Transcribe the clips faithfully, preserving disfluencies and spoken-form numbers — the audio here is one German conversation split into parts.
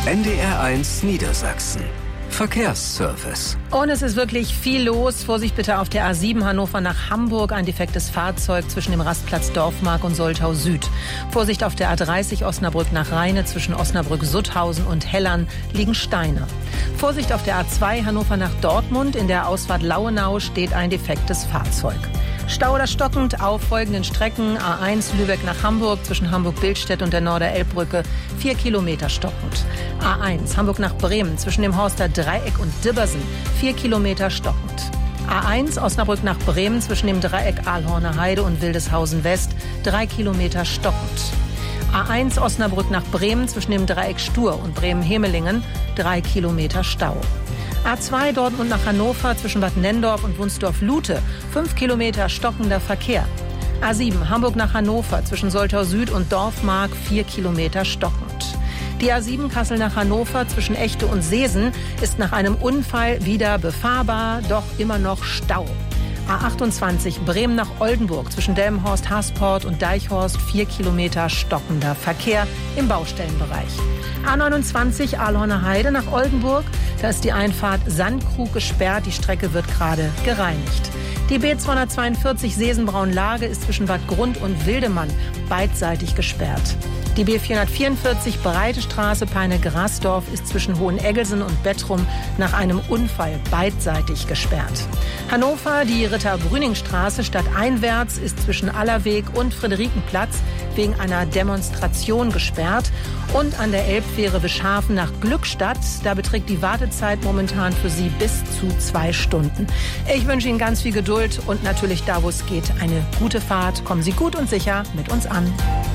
N D R eins Niedersachsen. Verkehrsservice. Und es ist wirklich viel los. Vorsicht bitte auf der A sieben Hannover nach Hamburg. Ein defektes Fahrzeug zwischen dem Rastplatz Dorfmark und Soltau Süd. Vorsicht auf der A dreißig Osnabrück nach Rheine. Zwischen Osnabrück-Sutthausen und Hellern liegen Steine. Vorsicht auf der A zwei Hannover nach Dortmund. In der Ausfahrt Lauenau steht ein defektes Fahrzeug. Stau oder stockend auf folgenden Strecken. A eins Lübeck nach Hamburg zwischen Hamburg-Billstedt und der Norder-Elbbrücke. Vier Kilometer stockend. A eins Hamburg nach Bremen zwischen dem Horster Dreieck und Dibbersen. Vier Kilometer stockend. A eins Osnabrück nach Bremen zwischen dem Dreieck Ahlhorner Heide und Wildeshausen West. Drei Kilometer stockend. A eins Osnabrück nach Bremen zwischen dem Dreieck Stur und Bremen-Hemelingen. Drei Kilometer Stau. A zwei Dortmund nach Hannover zwischen Bad Nenndorf und Wunsdorf-Lute. Fünf Kilometer stockender Verkehr. A sieben Hamburg nach Hannover zwischen Soltau Süd und Dorfmark. Vier Kilometer stockend. Die A sieben Kassel nach Hannover zwischen Echte und Seesen ist nach einem Unfall wieder befahrbar, doch immer noch Stau. A achtundzwanzig Bremen nach Oldenburg zwischen Delmenhorst, Hasport und Deichhorst. Vier Kilometer stockender Verkehr im Baustellenbereich. A neunundzwanzig Ahlhorner Heide nach Oldenburg. Da ist die Einfahrt Sandkrug gesperrt. Die Strecke wird gerade gereinigt. Die B zweihundertzweiundvierzig Sesenbraun-Lage ist zwischen Bad Grund und Wildemann beidseitig gesperrt. Die B vierhundertvierundvierzig Breite Straße Peine-Grasdorf ist zwischen Hoheneggelsen und Bettrum nach einem Unfall beidseitig gesperrt. Hannover, die Ritter-Brüning-Straße stadteinwärts ist zwischen Allerweg und Friederikenplatz wegen einer Demonstration gesperrt. Und an der Elbfähre Bischhafen nach Glückstadt, da beträgt die Wartezeit momentan für Sie bis zu zwei Stunden. Ich wünsche Ihnen ganz viel Geduld und natürlich da, wo es geht, eine gute Fahrt. Kommen Sie gut und sicher mit uns an.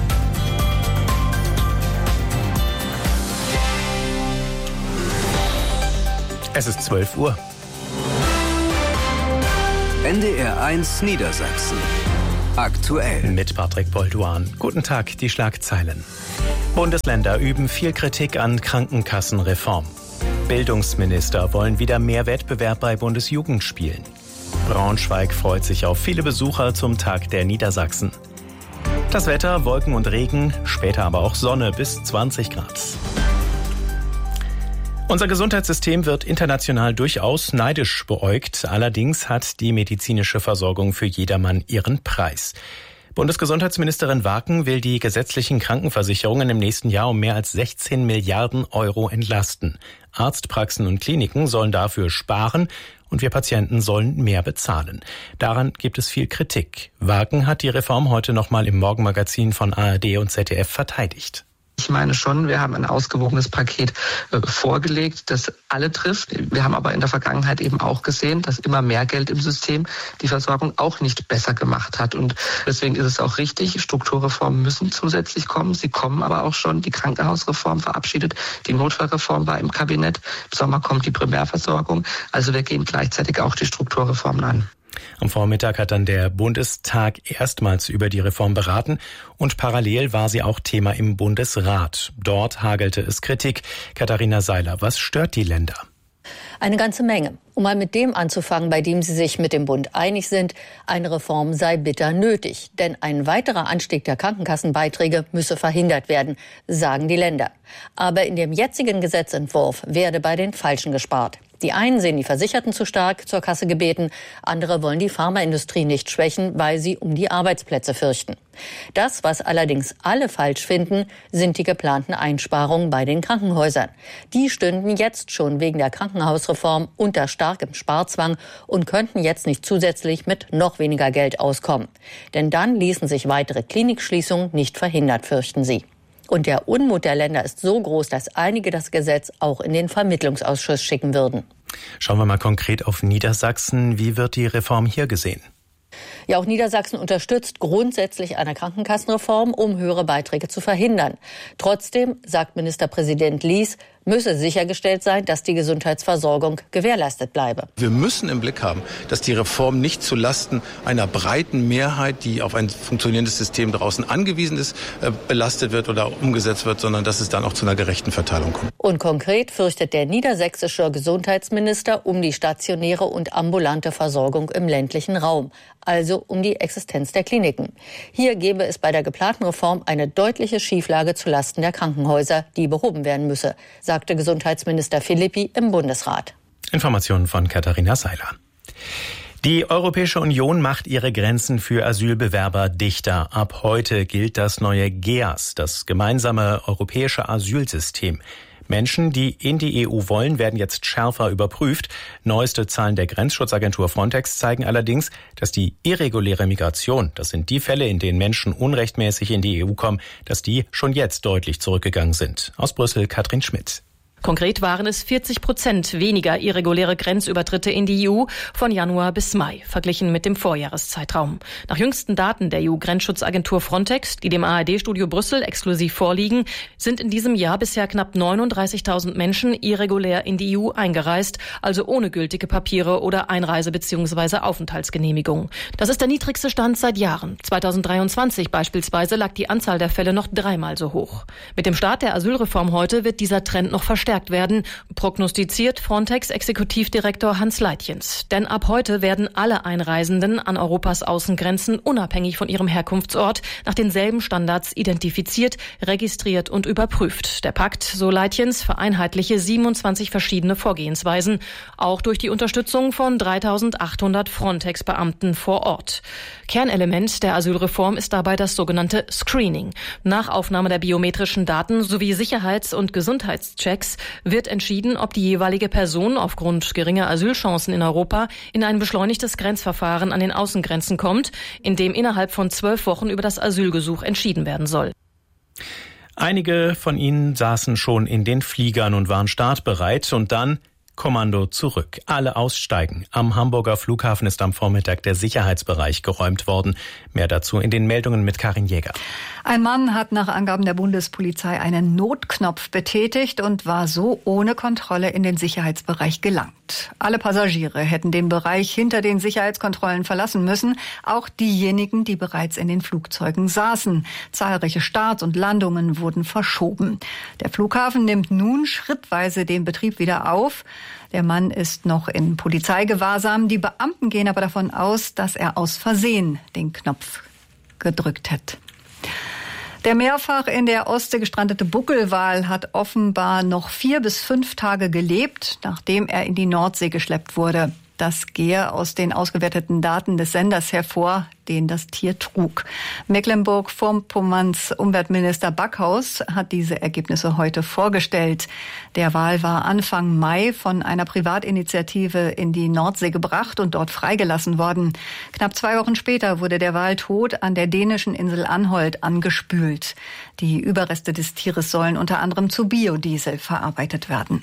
Es ist zwölf Uhr. N D R eins Niedersachsen. Aktuell. Mit Patrick Bolduan. Guten Tag, die Schlagzeilen. Bundesländer üben viel Kritik an Krankenkassenreform. Bildungsminister wollen wieder mehr Wettbewerb bei Bundesjugendspielen. Braunschweig freut sich auf viele Besucher zum Tag der Niedersachsen. Das Wetter, Wolken und Regen, später aber auch Sonne bis zwanzig Grad. Unser Gesundheitssystem wird international durchaus neidisch beäugt. Allerdings hat die medizinische Versorgung für jedermann ihren Preis. Bundesgesundheitsministerin Waken will die gesetzlichen Krankenversicherungen im nächsten Jahr um mehr als sechzehn Milliarden Euro entlasten. Arztpraxen und Kliniken sollen dafür sparen und wir Patienten sollen mehr bezahlen. Daran gibt es viel Kritik. Waken hat die Reform heute nochmal im Morgenmagazin von A R D und Z D F verteidigt. Ich meine schon, wir haben ein ausgewogenes Paket äh, vorgelegt, das alle trifft. Wir haben aber in der Vergangenheit eben auch gesehen, dass immer mehr Geld im System die Versorgung auch nicht besser gemacht hat. Und deswegen ist es auch richtig, Strukturreformen müssen zusätzlich kommen. Sie kommen aber auch schon. Die Krankenhausreform verabschiedet, die Notfallreform war im Kabinett. Im Sommer kommt die Primärversorgung. Also wir gehen gleichzeitig auch die Strukturreformen an. Am Vormittag hat dann der Bundestag erstmals über die Reform beraten und parallel war sie auch Thema im Bundesrat. Dort hagelte es Kritik. Katharina Seiler, was stört die Länder? Eine ganze Menge. Um mal mit dem anzufangen, bei dem sie sich mit dem Bund einig sind, eine Reform sei bitter nötig. Denn ein weiterer Anstieg der Krankenkassenbeiträge müsse verhindert werden, sagen die Länder. Aber in dem jetzigen Gesetzentwurf werde bei den Falschen gespart. Die einen sehen die Versicherten zu stark zur Kasse gebeten, andere wollen die Pharmaindustrie nicht schwächen, weil sie um die Arbeitsplätze fürchten. Das, was allerdings alle falsch finden, sind die geplanten Einsparungen bei den Krankenhäusern. Die stünden jetzt schon wegen der Krankenhausreform unter starkem Sparzwang und könnten jetzt nicht zusätzlich mit noch weniger Geld auskommen. Denn dann ließen sich weitere Klinikschließungen nicht verhindert, fürchten sie. Und der Unmut der Länder ist so groß, dass einige das Gesetz auch in den Vermittlungsausschuss schicken würden. Schauen wir mal konkret auf Niedersachsen. Wie wird die Reform hier gesehen? Ja, auch Niedersachsen unterstützt grundsätzlich eine Krankenkassenreform, um höhere Beiträge zu verhindern. Trotzdem, sagt Ministerpräsident Lies, müsse sichergestellt sein, dass die Gesundheitsversorgung gewährleistet bleibe. Wir müssen im Blick haben, dass die Reform nicht zulasten einer breiten Mehrheit, die auf ein funktionierendes System draußen angewiesen ist, belastet wird oder umgesetzt wird, sondern dass es dann auch zu einer gerechten Verteilung kommt. Und konkret fürchtet der niedersächsische Gesundheitsminister um die stationäre und ambulante Versorgung im ländlichen Raum, also um die Existenz der Kliniken. Hier gäbe es bei der geplanten Reform eine deutliche Schieflage zulasten der Krankenhäuser, die behoben werden müsse, sagte Gesundheitsminister Philippi im Bundesrat. Informationen von Katharina Seiler. Die Europäische Union macht ihre Grenzen für Asylbewerber dichter. Ab heute gilt das neue G E A S, das gemeinsame europäische Asylsystem. Menschen, die in die E U wollen, werden jetzt schärfer überprüft. Neueste Zahlen der Grenzschutzagentur Frontex zeigen allerdings, dass die irreguläre Migration, das sind die Fälle, in denen Menschen unrechtmäßig in die E U kommen, dass die schon jetzt deutlich zurückgegangen sind. Aus Brüssel Katrin Schmidt. Konkret waren es vierzig Prozent weniger irreguläre Grenzübertritte in die E U von Januar bis Mai, verglichen mit dem Vorjahreszeitraum. Nach jüngsten Daten der E U-Grenzschutzagentur Frontex, die dem A R D-Studio Brüssel exklusiv vorliegen, sind in diesem Jahr bisher knapp neununddreißigtausend Menschen irregulär in die E U eingereist, also ohne gültige Papiere oder Einreise- bzw. Aufenthaltsgenehmigung. Das ist der niedrigste Stand seit Jahren. zweitausenddreiundzwanzig beispielsweise lag die Anzahl der Fälle noch dreimal so hoch. Mit dem Start der Asylreform heute wird dieser Trend noch verstärkt werden, prognostiziert Frontex-Exekutivdirektor Hans Leitjens. Denn ab heute werden alle Einreisenden an Europas Außengrenzen unabhängig von ihrem Herkunftsort nach denselben Standards identifiziert, registriert und überprüft. Der Pakt, so Leitjens, vereinheitliche siebenundzwanzig verschiedene Vorgehensweisen, auch durch die Unterstützung von dreitausendachthundert Frontex-Beamten vor Ort. Kernelement der Asylreform ist dabei das sogenannte Screening. Nach Aufnahme der biometrischen Daten sowie Sicherheits- und Gesundheitschecks wird entschieden, ob die jeweilige Person aufgrund geringer Asylchancen in Europa in ein beschleunigtes Grenzverfahren an den Außengrenzen kommt, in dem innerhalb von zwölf Wochen über das Asylgesuch entschieden werden soll. Einige von ihnen saßen schon in den Fliegern und waren startbereit und dann Kommando zurück. Alle aussteigen. Am Hamburger Flughafen ist am Vormittag der Sicherheitsbereich geräumt worden. Mehr dazu in den Meldungen mit Karin Jäger. Ein Mann hat nach Angaben der Bundespolizei einen Notknopf betätigt und war so ohne Kontrolle in den Sicherheitsbereich gelangt. Alle Passagiere hätten den Bereich hinter den Sicherheitskontrollen verlassen müssen, auch diejenigen, die bereits in den Flugzeugen saßen. Zahlreiche Starts und Landungen wurden verschoben. Der Flughafen nimmt nun schrittweise den Betrieb wieder auf. Der Mann ist noch in Polizeigewahrsam. Die Beamten gehen aber davon aus, dass er aus Versehen den Knopf gedrückt hat. Der mehrfach in der Ostsee gestrandete Buckelwal hat offenbar noch vier bis fünf Tage gelebt, nachdem er in die Nordsee geschleppt wurde. Das gehe aus den ausgewerteten Daten des Senders hervor, den das Tier trug. Mecklenburg-Vorpommerns Umweltminister Backhaus hat diese Ergebnisse heute vorgestellt. Der Wal war Anfang Mai von einer Privatinitiative in die Nordsee gebracht und dort freigelassen worden. Knapp zwei Wochen später wurde der Wal tot an der dänischen Insel Anholt angespült. Die Überreste des Tieres sollen unter anderem zu Biodiesel verarbeitet werden.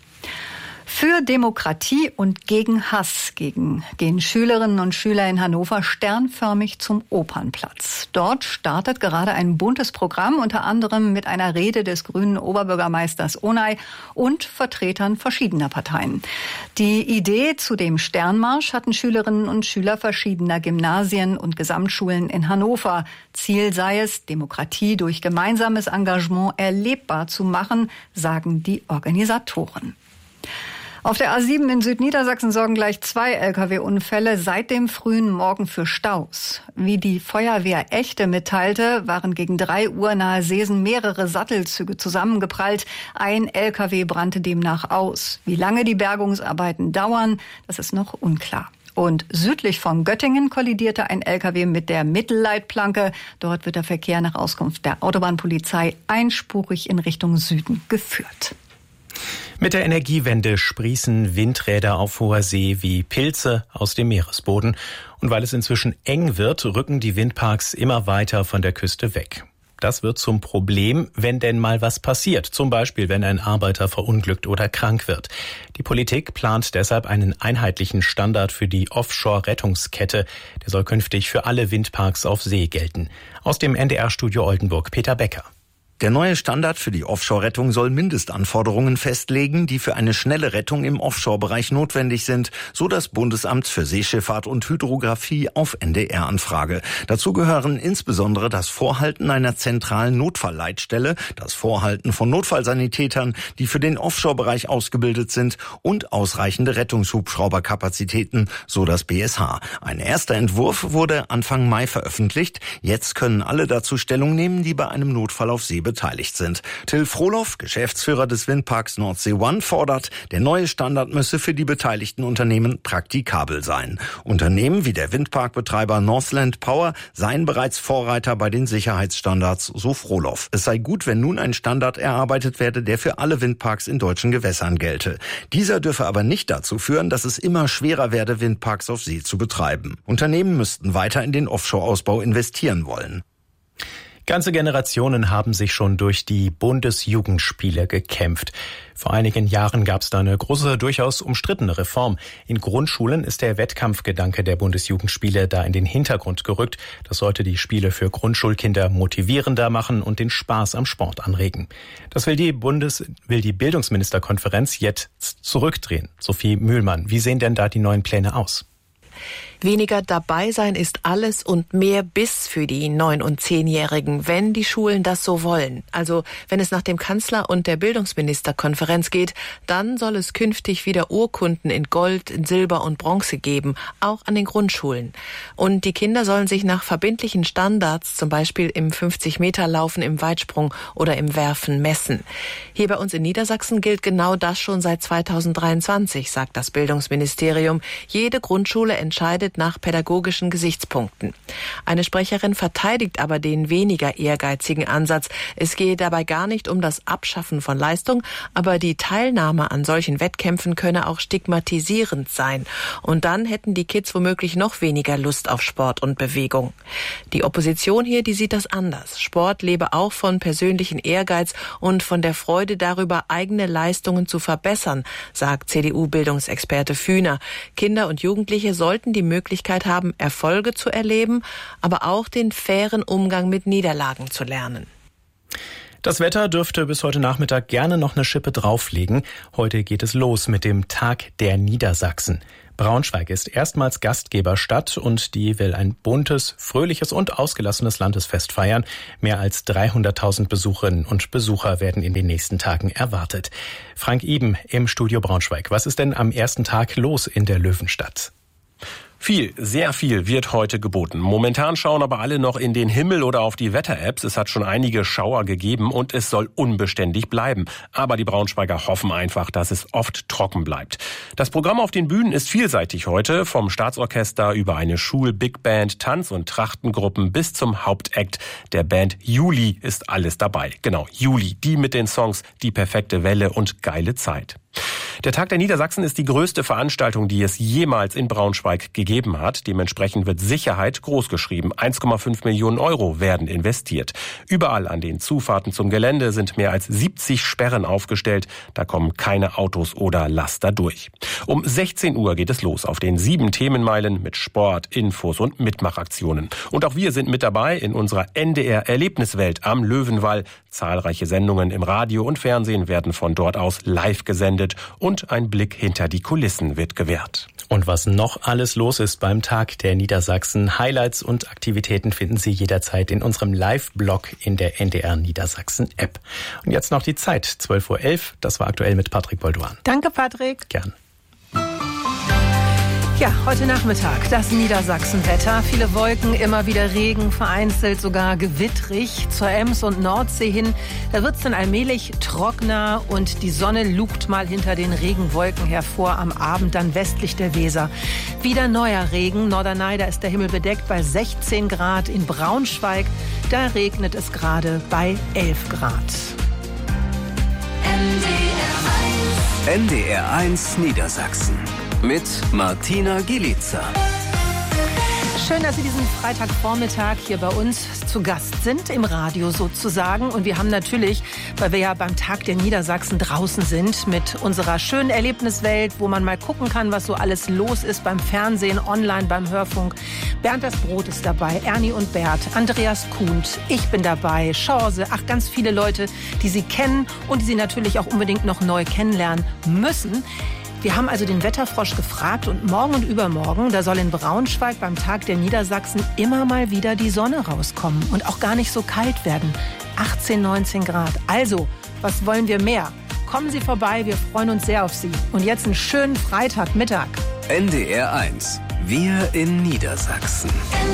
Für Demokratie und gegen Hass gegen, gehen Schülerinnen und Schüler in Hannover sternförmig zum Opernplatz. Dort startet gerade ein buntes Programm, unter anderem mit einer Rede des grünen Oberbürgermeisters Onay und Vertretern verschiedener Parteien. Die Idee zu dem Sternmarsch hatten Schülerinnen und Schüler verschiedener Gymnasien und Gesamtschulen in Hannover. Ziel sei es, Demokratie durch gemeinsames Engagement erlebbar zu machen, sagen die Organisatoren. Auf der A sieben in Südniedersachsen sorgen gleich zwei L K W-Unfälle seit dem frühen Morgen für Staus. Wie die Feuerwehr Echte mitteilte, waren gegen drei Uhr nahe Seesen mehrere Sattelzüge zusammengeprallt. Ein L K W brannte demnach aus. Wie lange die Bergungsarbeiten dauern, das ist noch unklar. Und südlich von Göttingen kollidierte ein L K W mit der Mittelleitplanke. Dort wird der Verkehr nach Auskunft der Autobahnpolizei einspurig in Richtung Süden geführt. Mit der Energiewende sprießen Windräder auf hoher See wie Pilze aus dem Meeresboden. Und weil es inzwischen eng wird, rücken die Windparks immer weiter von der Küste weg. Das wird zum Problem, wenn denn mal was passiert. Zum Beispiel, wenn ein Arbeiter verunglückt oder krank wird. Die Politik plant deshalb einen einheitlichen Standard für die Offshore-Rettungskette. Der soll künftig für alle Windparks auf See gelten. Aus dem N D R-Studio Oldenburg, Peter Becker. Der neue Standard für die Offshore-Rettung soll Mindestanforderungen festlegen, die für eine schnelle Rettung im Offshore-Bereich notwendig sind, so das Bundesamt für Seeschifffahrt und Hydrographie auf N D R-Anfrage. Dazu gehören insbesondere das Vorhalten einer zentralen Notfallleitstelle, das Vorhalten von Notfallsanitätern, die für den Offshore-Bereich ausgebildet sind, und ausreichende Rettungshubschrauberkapazitäten, so das B S H. Ein erster Entwurf wurde Anfang Mai veröffentlicht. Jetzt können alle dazu Stellung nehmen, die bei einem Notfall auf See beteiligt sind. Till Frohloff, Geschäftsführer des Windparks Nordsee One, fordert, der neue Standard müsse für die beteiligten Unternehmen praktikabel sein. Unternehmen wie der Windparkbetreiber Northland Power seien bereits Vorreiter bei den Sicherheitsstandards, so Frohloff. Es sei gut, wenn nun ein Standard erarbeitet werde, der für alle Windparks in deutschen Gewässern gelte. Dieser dürfe aber nicht dazu führen, dass es immer schwerer werde, Windparks auf See zu betreiben. Unternehmen müssten weiter in den Offshore-Ausbau investieren wollen. Ganze Generationen haben sich schon durch die Bundesjugendspiele gekämpft. Vor einigen Jahren gab es da eine große, durchaus umstrittene Reform. In Grundschulen ist der Wettkampfgedanke der Bundesjugendspiele da in den Hintergrund gerückt. Das sollte die Spiele für Grundschulkinder motivierender machen und den Spaß am Sport anregen. Das will die Bundes, will die Bildungsministerkonferenz jetzt zurückdrehen. Sophie Mühlmann, wie sehen denn da die neuen Pläne aus? Weniger dabei sein ist alles und mehr Biss für die neun- und zehnjährigen, wenn die Schulen das so wollen. Also wenn es nach dem Kanzler und der Bildungsministerkonferenz geht, dann soll es künftig wieder Urkunden in Gold, in Silber und Bronze geben, auch an den Grundschulen. Und die Kinder sollen sich nach verbindlichen Standards, zum Beispiel im fünfzig-Meter-Laufen, im Weitsprung oder im Werfen, messen. Hier bei uns in Niedersachsen gilt genau das schon seit zweitausenddreiundzwanzig, sagt das Bildungsministerium. Jede Grundschule entscheidet nach pädagogischen Gesichtspunkten. Eine Sprecherin verteidigt aber den weniger ehrgeizigen Ansatz. Es gehe dabei gar nicht um das Abschaffen von Leistung, aber die Teilnahme an solchen Wettkämpfen könne auch stigmatisierend sein. Und dann hätten die Kids womöglich noch weniger Lust auf Sport und Bewegung. Die Opposition hier, die sieht das anders. Sport lebe auch von persönlichen Ehrgeiz und von der Freude darüber, eigene Leistungen zu verbessern, sagt C D U-Bildungsexperte Fühner. Kinder und Jugendliche sollten die Möglichkeit haben, Erfolge zu erleben, aber auch den fairen Umgang mit Niederlagen zu lernen. Das Wetter dürfte bis heute Nachmittag gerne noch eine Schippe drauflegen. Heute geht es los mit dem Tag der Niedersachsen. Braunschweig ist erstmals Gastgeberstadt und die will ein buntes, fröhliches und ausgelassenes Landesfest feiern. Mehr als dreihunderttausend Besucherinnen und Besucher werden in den nächsten Tagen erwartet. Frank Iben im Studio Braunschweig. Was ist denn am ersten Tag los in der Löwenstadt? Viel, sehr viel wird heute geboten. Momentan schauen aber alle noch in den Himmel oder auf die Wetter-Apps. Es hat schon einige Schauer gegeben und es soll unbeständig bleiben. Aber die Braunschweiger hoffen einfach, dass es oft trocken bleibt. Das Programm auf den Bühnen ist vielseitig heute. Vom Staatsorchester über eine Schul-Big-Band, Tanz- und Trachtengruppen bis zum Hauptakt der Band Juli ist alles dabei. Genau, Juli, die mit den Songs Die perfekte Welle und Geile Zeit. Der Tag der Niedersachsen ist die größte Veranstaltung, die es jemals in Braunschweig gegeben hat. Dementsprechend wird Sicherheit großgeschrieben. eins Komma fünf Millionen Euro werden investiert. Überall an den Zufahrten zum Gelände sind mehr als siebzig Sperren aufgestellt. Da kommen keine Autos oder Laster durch. Um sechzehn Uhr geht es los auf den sieben Themenmeilen mit Sport, Infos und Mitmachaktionen. Und auch wir sind mit dabei in unserer N D R-Erlebniswelt am Löwenwall. Zahlreiche Sendungen im Radio und Fernsehen werden von dort aus live gesendet und ein Blick hinter die Kulissen wird gewährt. Und was noch alles los ist beim Tag der Niedersachsen, Highlights und Aktivitäten finden Sie jederzeit in unserem Live-Blog in der N D R Niedersachsen-App. Und jetzt noch die Zeit, zwölf Uhr elf, das war aktuell mit Patrick Bolduan. Danke, Patrick. Gern. Ja, heute Nachmittag das Niedersachsenwetter. Viele Wolken, immer wieder Regen, vereinzelt sogar gewittrig. Zur Ems und Nordsee hin, da wird's dann allmählich trockener und die Sonne lugt mal hinter den Regenwolken hervor. Am Abend dann westlich der Weser. Wieder neuer Regen. Norderney, da ist der Himmel bedeckt bei sechzehn Grad. In Braunschweig, da regnet es gerade bei elf Grad. N D R eins Niedersachsen mit Martina Gielica. Schön, dass Sie diesen Freitagvormittag hier bei uns zu Gast sind, im Radio sozusagen. Und wir haben natürlich, weil wir ja beim Tag der Niedersachsen draußen sind, mit unserer schönen Erlebniswelt, wo man mal gucken kann, was so alles los ist beim Fernsehen, online, beim Hörfunk. Bernd das Brot ist dabei, Ernie und Bert, Andreas Kuhnt, ich bin dabei, Chance, ach, ganz viele Leute, die Sie kennen und die Sie natürlich auch unbedingt noch neu kennenlernen müssen. Wir haben also den Wetterfrosch gefragt und morgen und übermorgen, da soll in Braunschweig beim Tag der Niedersachsen immer mal wieder die Sonne rauskommen und auch gar nicht so kalt werden. achtzehn, neunzehn Grad. Also, was wollen wir mehr? Kommen Sie vorbei, wir freuen uns sehr auf Sie. Und jetzt einen schönen Freitagmittag. N D R eins. Wir in Niedersachsen.